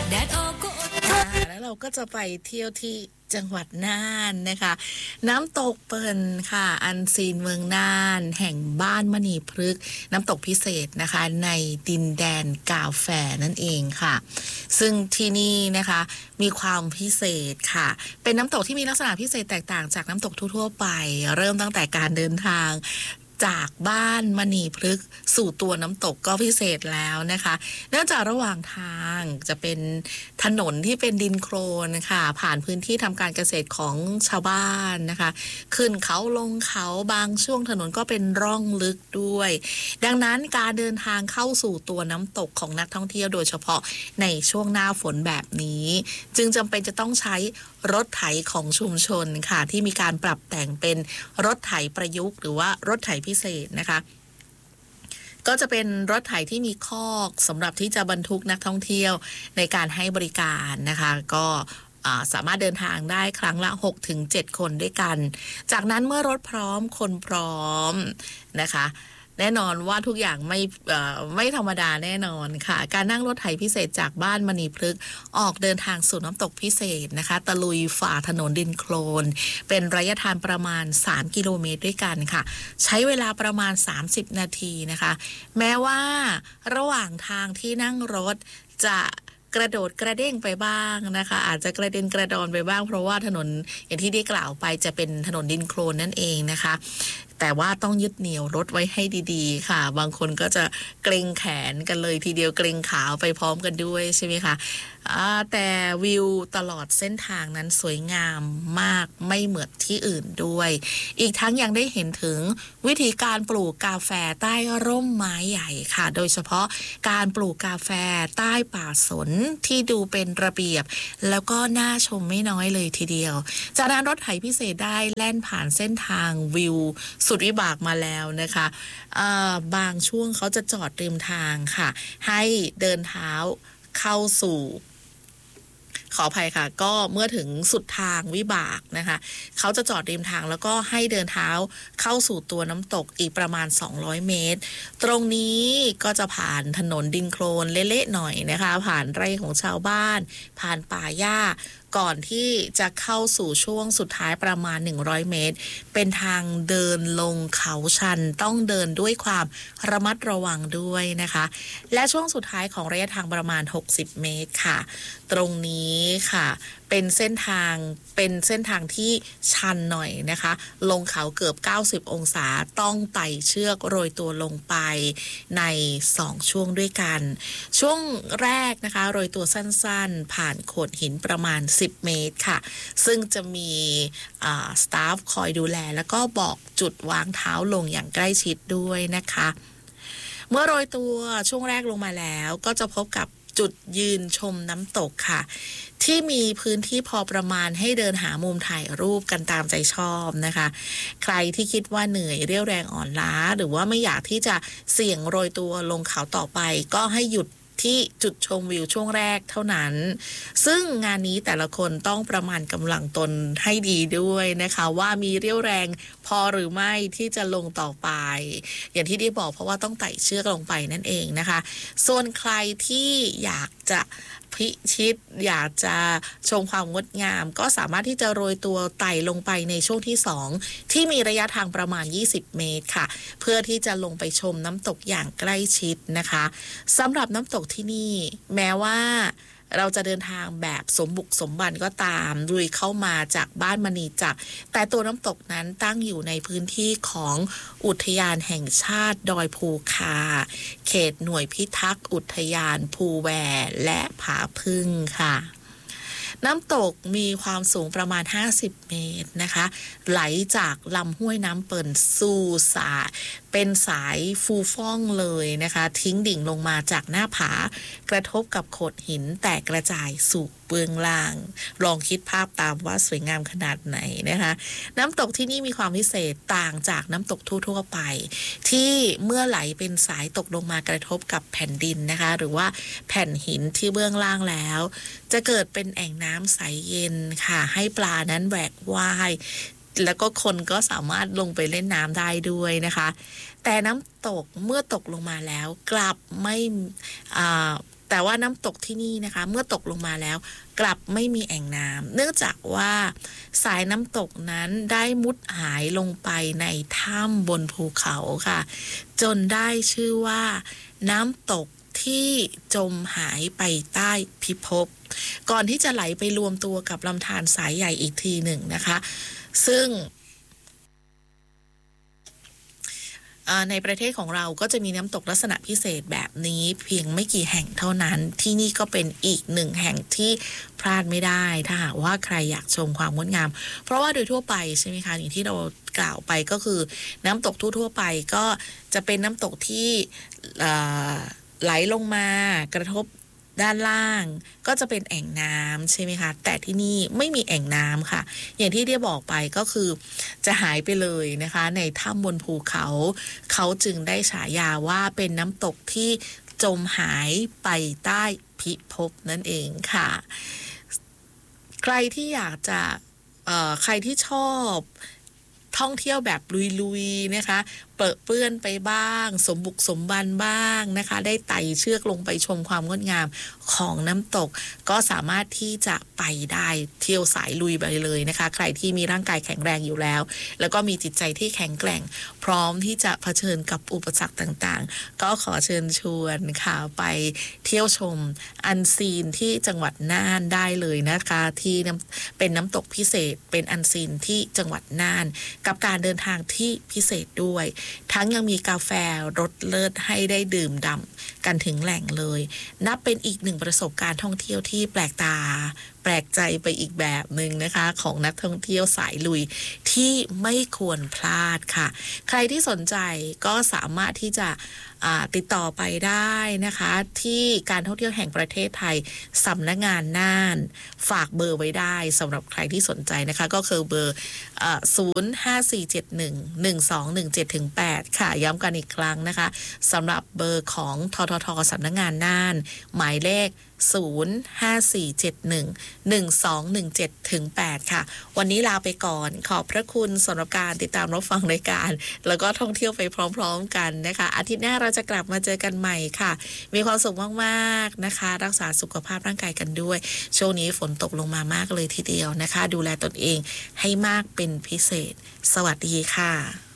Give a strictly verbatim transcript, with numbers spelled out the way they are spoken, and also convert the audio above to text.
แล้วเราก็จะไปเที่ยวที่จังหวัดน่านนะคะน้ำตกเปิ่นค่ะอันซีนเมืองน่านแห่งบ้านมณีพฤกษ์น้ำตกพิเศษนะคะในดินแดนกาแฟนั่นเองค่ะซึ่งที่นี่นะคะมีความพิเศษค่ะเป็นน้ำตกที่มีลักษณะพิเศษแตกต่างจากน้ำตกทั่วๆไปเริ่มตั้งแต่การเดินทางจากบ้านมณีพฤกษ์สู่ตัวน้ำตกก็พิเศษแล้วนะคะเนื่องจากระหว่างทางจะเป็นถนนที่เป็นดินโคลนค่ะผ่านพื้นที่ทำการเกษตรของชาวบ้านนะคะขึ้นเขาลงเขาบางช่วงถนนก็เป็นร่องลึกด้วยดังนั้นการเดินทางเข้าสู่ตัวน้ำตกของนักท่องเที่ยวโดยเฉพาะในช่วงหน้าฝนแบบนี้จึงจำเป็นจะต้องใช้รถไถของชุมชนค่ะที่มีการปรับแต่งเป็นรถไถประยุกต์หรือว่ารถไถพิเศษนะคะก็จะเป็นรถไถที่มีคอกสำหรับที่จะบรรทุกนักท่องเที่ยวในการให้บริการนะคะก็สามารถเดินทางได้ครั้งละ หกถึงเจ็ด คนด้วยกันจากนั้นเมื่อรถพร้อมคนพร้อมนะคะแน่นอนว่าทุกอย่างไม่ไม่ธรรมดาแน่นอนค่ะการนั่งรถไถพิเศษจากบ้านมณีพฤกษ์ออกเดินทางสู่น้ำตกพิเศษนะคะตะลุยฝ่าถนนดินโคลนเป็นระยะทางประมาณสามกิโลเมตรด้วยกันค่ะใช้เวลาประมาณสามสิบนาทีนะคะแม้ว่าระหว่างทางที่นั่งรถจะกระโดดกระเด้งไปบ้างนะคะอาจจะกระเด็นกระดอนไปบ้างเพราะว่าถนนอย่างที่ได้กล่าวไปจะเป็นถนนดินโคลนนั่นเองนะคะแต่ว่าต้องยึดเหนี่ยวรถไว้ให้ดีๆค่ะบางคนก็จะเกรงแขนกันเลยทีเดียวเกรงขาไปพร้อมกันด้วยใช่ไหมคะแต่วิวตลอดเส้นทางนั้นสวยงามมากไม่เหมือนที่อื่นด้วยอีกทั้งยังได้เห็นถึงวิธีการปลูกกาแฟใต้ร่มไม้ใหญ่ค่ะโดยเฉพาะการปลูกกาแฟใต้ป่าสนที่ดูเป็นระเบียบแล้วก็น่าชมไม่น้อยเลยทีเดียวจากนั้นรถไถพิเศษได้แล่นผ่านเส้นทางวิวสุดวิบากมาแล้วนะคะบางช่วงเขาจะจอดริมทางค่ะให้เดินเท้าเข้าสู่ขออภัยค่ะก็เมื่อถึงสุดทางวิบากนะคะเขาจะจอดริมทางแล้วก็ให้เดินเท้าเข้าสู่ตัวน้ำตกอีกประมาณสองร้อยเมตรตรงนี้ก็จะผ่านถนนดินโคลนเละๆหน่อยนะคะผ่านไร่ของชาวบ้านผ่านป่าหญ้าก่อนที่จะเข้าสู่ช่วงสุดท้ายประมาณหนึ่งร้อยเมตรเป็นทางเดินลงเขาชันต้องเดินด้วยความระมัดระวังด้วยนะคะและช่วงสุดท้ายของระยะทางประมาณหกสิบเมตรค่ะตรงนี้ค่ะเป็นเส้นทางเป็นเส้นทางที่ชันหน่อยนะคะลงเขาเกือบเก้าสิบองศาต้องไต่เชือกโรยตัวลงไปในสองช่วงด้วยกันช่วงแรกนะคะโรยตัวสั้นๆผ่านโขดหินประมาณสิบเมตรค่ะซึ่งจะมีสตาฟคอยดูแลแล้วก็บอกจุดวางเท้าลงอย่างใกล้ชิดด้วยนะคะเมื่อโรยตัวช่วงแรกลงมาแล้วก็จะพบกับจุดยืนชมน้ำตกค่ะที่มีพื้นที่พอประมาณให้เดินหามุมถ่ายรูปกันตามใจชอบนะคะใครที่คิดว่าเหนื่อยเรี่ยวแรงอ่อนล้าหรือว่าไม่อยากที่จะเสี่ยงโรยตัวลงเขาต่อไปก็ให้หยุดที่จุดชมวิวช่วงแรกเท่านั้นซึ่งงานนี้แต่ละคนต้องประมาณกำลังตนให้ดีด้วยนะคะว่ามีเรี่ยวแรงพอหรือไม่ที่จะลงต่อไปอย่างที่ได้บอกเพราะว่าต้องไต่เชือกลงไปนั่นเองนะคะส่วนใครที่อยากจะพิชิตอยากจะชมความงดงามก็สามารถที่จะโรยตัวไต่ลงไปในช่วงที่สองที่มีระยะทางประมาณยี่สิบเมตรค่ะเพื่อที่จะลงไปชมน้ำตกอย่างใกล้ชิดนะคะสำหรับน้ำตกที่นี่แม้ว่าเราจะเดินทางแบบสมบุกสมบันก็ตามลุยเข้ามาจากบ้านมณีจักรแต่ตัวน้ำตกนั้นตั้งอยู่ในพื้นที่ของอุทยานแห่งชาติดอยภูคาเขตหน่วยพิทักษ์อุทยานภูแวและผาพึ่งค่ะน้ำตกมีความสูงประมาณห้าสิบเมตรนะคะไหลจากลำห้วยน้ำเปิ่นสู่สายเป็นสายฟูฟ่องเลยนะคะทิ้งดิ่งลงมาจากหน้าผากระทบกับโขดหินแตกกระจายสู่เบื้องล่างลองคิดภาพตามว่าสวยงามขนาดไหนนะคะน้ำตกที่นี่มีความพิเศษต่างจากน้ำตกทั่วๆไปที่เมื่อไหลเป็นสายตกลงมากระทบกับแผ่นดินนะคะหรือว่าแผ่นหินที่เบื้องล่างแล้วจะเกิดเป็นแอ่งน้ำใสเย็นค่ะให้ปลานั้นแหวกว่ายแล้วก็คนก็สามารถลงไปเล่นน้ำได้ด้วยนะคะแต่น้ำตกเมื่อตกลงมาแล้วกลับไม่อ่าแต่ว่าน้ำตกที่นี่นะคะเมื่อตกลงมาแล้วกลับไม่มีแอ่งน้ำเนื่องจากว่าสายน้ำตกนั้นได้มุดหายลงไปในถ้ำบนภูเขาค่ะจนได้ชื่อว่าน้ำตกที่จมหายไปใต้พิภพก่อนที่จะไหลไปรวมตัวกับลำธารสายใหญ่อีกทีหนึ่งนะคะซึ่งในประเทศของเราก็จะมีน้ำตกลักษณะพิเศษแบบนี้เพียงไม่กี่แห่งเท่านั้นที่นี่ก็เป็นอีกหนึ่งแห่งที่พลาดไม่ได้ถ้าหากว่าใครอยากชมความงดงามเพราะว่าโดยทั่วไปใช่ไหมคะอย่างที่เรากล่าวไปก็คือน้ำตกทั่วๆไปก็จะเป็นน้ำตกที่ไหลลงมากระทบด้านล่างก็จะเป็นแอ่งน้ำใช่ไหมคะแต่ที่นี่ไม่มีแอ่งน้ำค่ะอย่างที่ได้บอกไปก็คือจะหายไปเลยนะคะในถ้ำบนภูเขาเขาจึงได้ฉายาว่าเป็นน้ำตกที่จมหายไปใต้พิภพนั่นเองค่ะใครที่อยากจะเอ่อใครที่ชอบท่องเที่ยวแบบลุยๆนะคะเปรอะเปื้อนไปบ้างสมบุกสมบันบ้างนะคะได้ไต่เชือกลงไปชมความงดงามของน้ำตกก็สามารถที่จะไปได้เที่ยวสายลุยไปเลยนะคะใครที่มีร่างกายแข็งแรงอยู่แล้วแล้วก็มีจิตใจที่แข็งแกร่งพร้อมที่จะเผชิญกับอุปสรรคต่างๆก็ขอเชิญชวนค่ะไปเที่ยวชมอันซีนที่จังหวัดน่านได้เลยนะคะที่เป็นน้ำตกพิเศษเป็นอันซีนที่จังหวัดน่านกับการเดินทางที่พิเศษด้วยทั้งยังมีกาแฟรสเลิศให้ได้ดื่มด่ำกันถึงแหล่งเลยนับเป็นอีกหนึ่งประสบการณ์ท่องเที่ยวที่แปลกตาแปลกใจไปอีกแบบหนึ่งนะคะของนักท่องเที่ยวสายลุยที่ไม่ควรพลาดค่ะใครที่สนใจก็สามารถที่จะติดต่อไปได้นะคะที่การท่องเที่ยวแห่งประเทศไทยสำนักงานน่านฝากเบอร์ไว้ได้สำหรับใครที่สนใจนะคะก็คือเบอร์ศูนย์ ห้า สี่ เจ็ด หนึ่ง หนึ่ง สอง หนึ่ง เจ็ด ถึง แปดค่ะย้ำกันอีกครั้งนะคะสำหรับเบอร์ของทททสำนักงานน่านหมายเลขศูนย์ ห้า สี่ เจ็ด หนึ่ง หนึ่ง สอง หนึ่ง เจ็ด ถึง แปดค่ะวันนี้ลาไปก่อนขอบพระคุณสำหรับการติดตามรับฟังรายการแล้วก็ท่องเที่ยวไปพร้อมๆกันนะคะอาทิตย์หน้าเราจะกลับมาเจอกันใหม่ค่ะมีความสุขมากๆนะคะรักษาสุขภาพร่างกายกันด้วยช่วงนี้ฝนตกลงมามากเลยทีเดียวนะคะดูแลตนเองให้มากเป็นพิเศษสวัสดีค่ะ